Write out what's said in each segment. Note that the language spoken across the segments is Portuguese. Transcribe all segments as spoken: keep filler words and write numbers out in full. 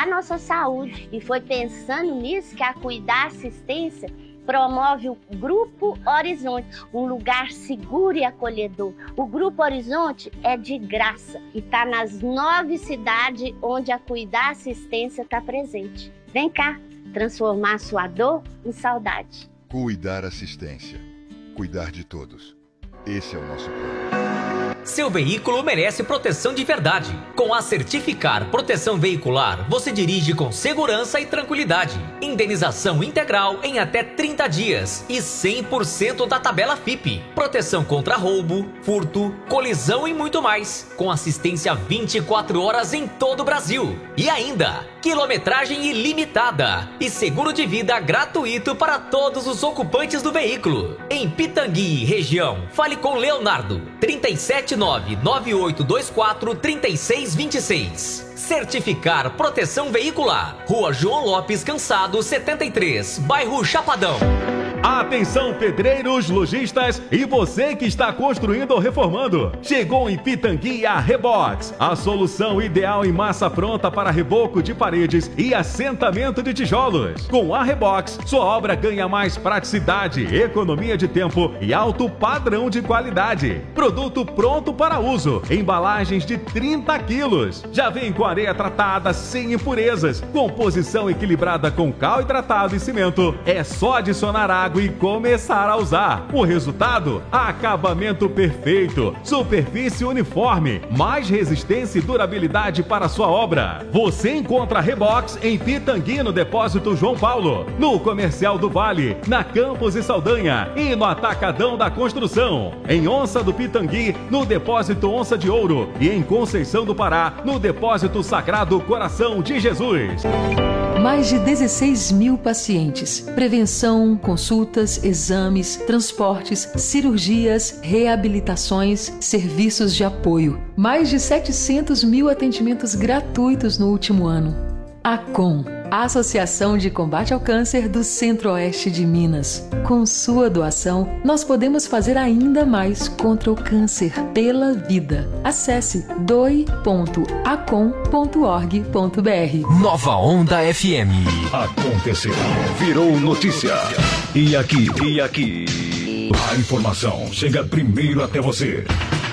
a nossa saúde. E foi pensando nisso que a Cuidar Assistência promove o Grupo Horizonte, um lugar seguro e acolhedor. O Grupo Horizonte é de graça e está nas nove cidades onde a Cuidar Assistência está presente. Vem cá, transformar sua dor em saudade. Cuidar Assistência. Cuidar de todos. Esse é o nosso plano. Seu veículo merece proteção de verdade. Com a Certificar Proteção Veicular, você dirige com segurança e tranquilidade. Indenização integral em até trinta dias e cem por cento da tabela F I P. Proteção contra roubo, furto, colisão e muito mais. Com assistência vinte e quatro horas em todo o Brasil. E ainda, quilometragem ilimitada e seguro de vida gratuito para todos os ocupantes do veículo. Em Pitangui, região, fale com Leonardo. trinta e sete nove nove oito dois quatro três seis dois seis. Certificar Proteção Veicular. Rua João Lopes Cansado, setenta e três, bairro Chapadão. Atenção, pedreiros, lojistas e você que está construindo ou reformando. Chegou em Pitangui a Rebox, a solução ideal em massa pronta para reboco de paredes e assentamento de tijolos. Com a Rebox, sua obra ganha mais praticidade, economia de tempo e alto padrão de qualidade. Produto pronto para uso, embalagens de trinta quilos. Já vem com areia tratada sem impurezas, composição equilibrada com cal hidratado e cimento. É só adicionar água e começar a usar. O resultado? Acabamento perfeito, superfície uniforme, mais resistência e durabilidade para sua obra. Você encontra a Rebox em Pitangui, no Depósito João Paulo, no Comercial do Vale, na Campos e Saldanha e no Atacadão da Construção. Em Onça do Pitangui, no Depósito Onça de Ouro e em Conceição do Pará, no Depósito Sagrado Coração de Jesus. Mais de dezesseis mil pacientes. Prevenção, consultas, exames, transportes, cirurgias, reabilitações, serviços de apoio. Mais de setecentos mil atendimentos gratuitos no último ano. ACOM, a Associação de Combate ao Câncer do Centro-Oeste de Minas. Com sua doação, nós podemos fazer ainda mais contra o câncer pela vida. Acesse doe ponto acom ponto org ponto br. Nova Onda F M. Aconteceu. Virou notícia. E aqui, e aqui, a informação chega primeiro até você.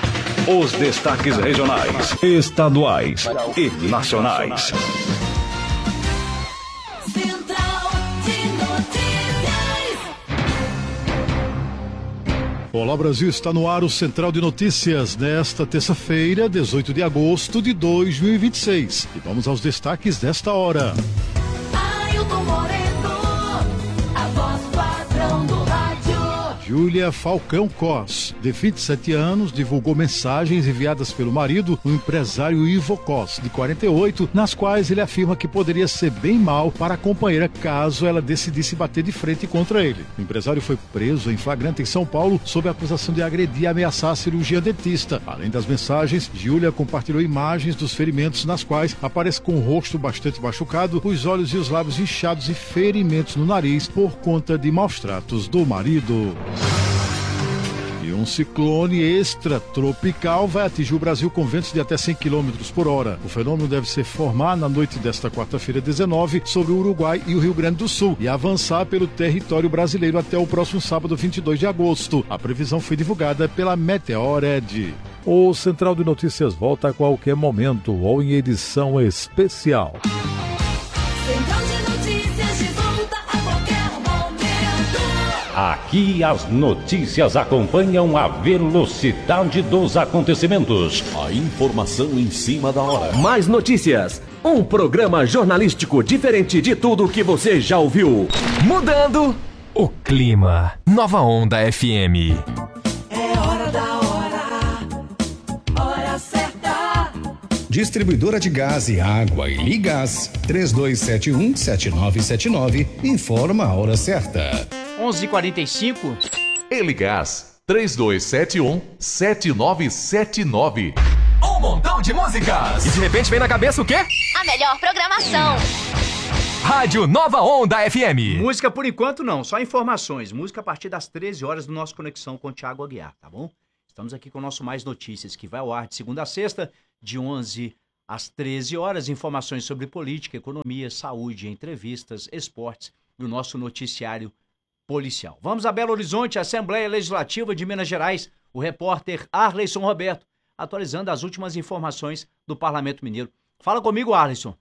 Os destaques regionais, estaduais e nacionais. Olá Brasil, está no ar o Central de Notícias nesta terça-feira, dezoito de agosto de dois mil e vinte e seis. E vamos aos destaques desta hora. Ailton Moreno, a voz padrão do rádio. Júlia Falcão Cos, de vinte e sete anos, divulgou mensagens enviadas pelo marido, o empresário Ivo Cos, de quarenta e oito, nas quais ele afirma que poderia ser bem mal para a companheira caso ela decidisse bater de frente contra ele. O empresário foi preso em flagrante em São Paulo sob a acusação de agredir e ameaçar a cirurgiã dentista. Além das mensagens, Júlia compartilhou imagens dos ferimentos nas quais aparece com o rosto bastante machucado, os olhos e os lábios inchados e ferimentos no nariz por conta de maus-tratos do marido. E um ciclone extratropical vai atingir o Brasil com ventos de até cem quilômetros por hora. O fenômeno deve se formar na noite desta quarta-feira dezenove sobre o Uruguai e o Rio Grande do Sul e avançar pelo território brasileiro até o próximo sábado, vinte e dois de agosto. A previsão foi divulgada pela Meteored. O Central de Notícias volta a qualquer momento ou em edição especial. Central de Notícias de volta a qualquer momento. Aqui as notícias acompanham a velocidade dos acontecimentos. A informação em cima da hora. Mais notícias. Um programa jornalístico diferente de tudo que você já ouviu. Mudando o clima. Nova Onda F M. É hora da hora. Hora certa. Distribuidora de Gás e Água e Ligás. três dois sete um sete nove sete nove. Informa a hora certa. onze e quarenta e cinco. Eligás três dois sete um sete nove sete nove. Um montão de músicas. E de repente vem na cabeça o quê? A melhor programação. Rádio Nova Onda F M. Música por enquanto não, só informações. Música a partir das treze horas do nosso Conexão com o Thiago Aguiar, tá bom? Estamos aqui com o nosso Mais Notícias, que vai ao ar de segunda a sexta, de onze Às treze horas, informações sobre política, economia, saúde, entrevistas, esportes e o nosso noticiário policial. Vamos a Belo Horizonte, Assembleia Legislativa de Minas Gerais. O repórter Arleison Roberto, atualizando as últimas informações do Parlamento Mineiro. Fala comigo, Arleison.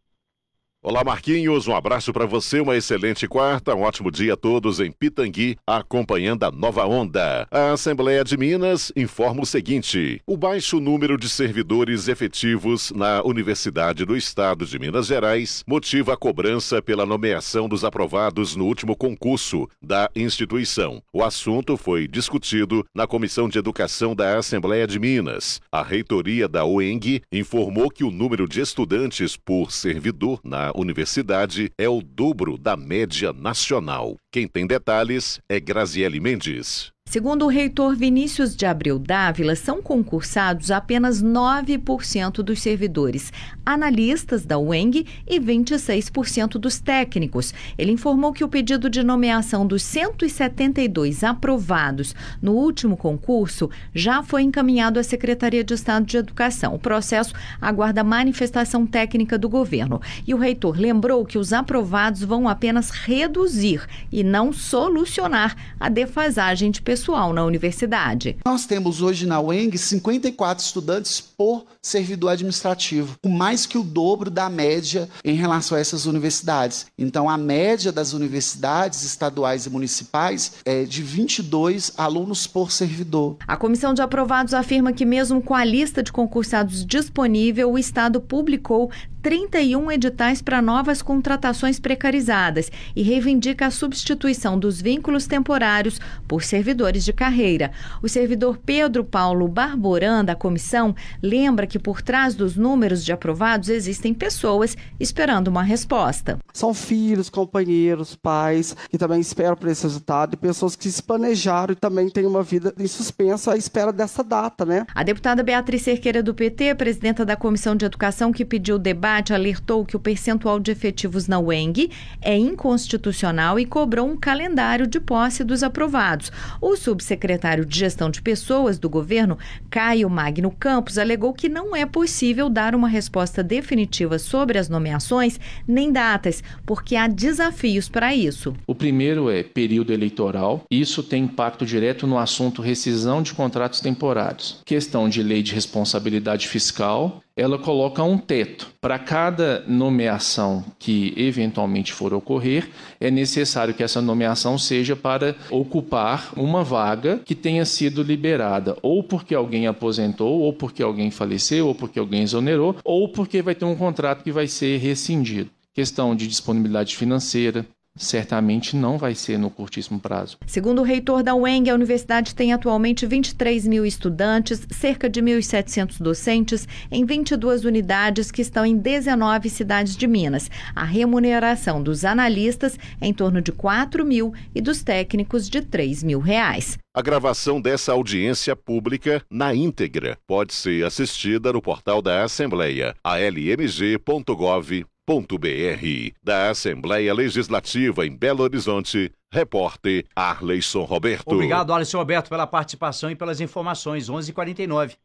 Olá, Marquinhos, um abraço para você, uma excelente quarta, um ótimo dia a todos em Pitangui, acompanhando a nova onda. A Assembleia de Minas informa o seguinte: o baixo número de servidores efetivos na Universidade do Estado de Minas Gerais motiva a cobrança pela nomeação dos aprovados no último concurso da instituição. O assunto foi discutido na Comissão de Educação da Assembleia de Minas. A reitoria da U E N G informou que o número de estudantes por servidor na universidade é o dobro da média nacional. Quem tem detalhes é Graziele Mendes. Segundo o reitor Vinícius de Abreu Dávila, são concursados apenas nove por cento dos servidores analistas da U E N G e vinte e seis por cento dos técnicos. Ele informou que o pedido de nomeação dos cento e setenta e dois aprovados no último concurso já foi encaminhado à Secretaria de Estado de Educação. O processo aguarda manifestação técnica do governo. E o reitor lembrou que os aprovados vão apenas reduzir e não solucionar a defasagem de pessoas pessoal na universidade. Nós temos hoje na U E N G cinquenta e quatro estudantes por servidor administrativo, com mais que o dobro da média em relação a essas universidades. Então, a média das universidades estaduais e municipais é de vinte e dois alunos por servidor. A comissão de aprovados afirma que mesmo com a lista de concursados disponível, o Estado publicou trinta e um editais para novas contratações precarizadas e reivindica a substituição dos vínculos temporários por servidores de carreira. O servidor Pedro Paulo Barboran, da comissão, lembra que por trás dos números de aprovados existem pessoas esperando uma resposta. São filhos, companheiros, pais que também esperam por esse resultado e pessoas que se planejaram e também têm uma vida em suspenso à espera dessa data, né? A deputada Beatriz Cerqueira do P T, presidenta da Comissão de Educação que pediu o debate, alertou que o percentual de efetivos na U E N G é inconstitucional e cobrou um calendário de posse dos aprovados. O subsecretário de Gestão de Pessoas do governo, Caio Magno Campos, alegou que não é possível dar uma resposta definitiva sobre as nomeações nem datas, porque há desafios para isso. O primeiro é período eleitoral. Isso tem impacto direto no assunto rescisão de contratos temporários. Questão de lei de responsabilidade fiscal. Ela coloca um teto. Para cada nomeação que eventualmente for ocorrer, é necessário que essa nomeação seja para ocupar uma vaga que tenha sido liberada, ou porque alguém aposentou, ou porque alguém faleceu, ou porque alguém exonerou, ou porque vai ter um contrato que vai ser rescindido. Questão de disponibilidade financeira. Certamente não vai ser no curtíssimo prazo. Segundo o reitor da U E N G, a universidade tem atualmente vinte e três mil estudantes, cerca de mil e setecentos docentes em vinte e duas unidades que estão em dezenove cidades de Minas. A remuneração dos analistas é em torno de quatro mil e dos técnicos de três mil reais. A gravação dessa audiência pública na íntegra pode ser assistida no portal da Assembleia, a l m g ponto gov ponto b r. Da Assembleia Legislativa em Belo Horizonte, repórter Arleison Roberto. Obrigado, Arleison Roberto, pela participação e pelas informações. onze e quarenta e nove.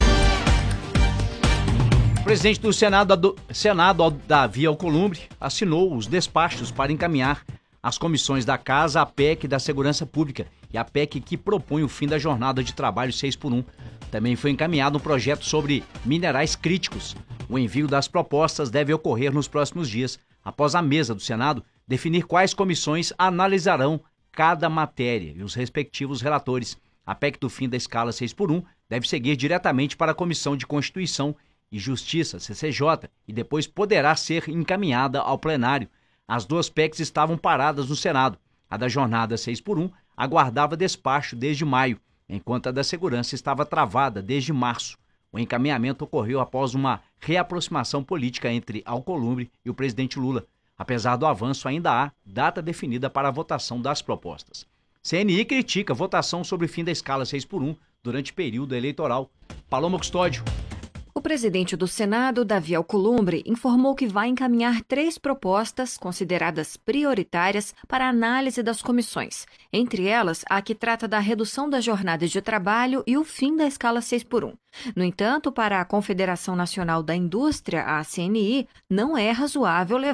O presidente do Senado, do Senado, Davi Alcolumbre, assinou os despachos para encaminhar às comissões da Casa a P E C da Segurança Pública e a P E C que propõe o fim da jornada de trabalho seis por um. Também foi encaminhado um projeto sobre minerais críticos. O envio das propostas deve ocorrer nos próximos dias, após a mesa do Senado definir quais comissões analisarão cada matéria e os respectivos relatores. A P E C do fim da escala seis por um deve seguir diretamente para a Comissão de Constituição e Justiça, C C J, e depois poderá ser encaminhada ao plenário. As duas P E Cs estavam paradas no Senado. A da jornada seis por um aguardava despacho desde maio, enquanto a da segurança estava travada desde março. O encaminhamento ocorreu após uma reaproximação política entre Alcolumbre e o presidente Lula. Apesar do avanço, ainda há data definida para a votação das propostas. C N I critica a votação sobre o fim da escala seis por um durante período eleitoral. Paloma Custódio. O presidente do Senado, Davi Alcolumbre, informou que vai encaminhar três propostas consideradas prioritárias para análise das comissões. Entre elas, a que trata da redução da jornada de trabalho e o fim da escala seis por um. No entanto, para a Confederação Nacional da Indústria, a C N I, não é razoável levar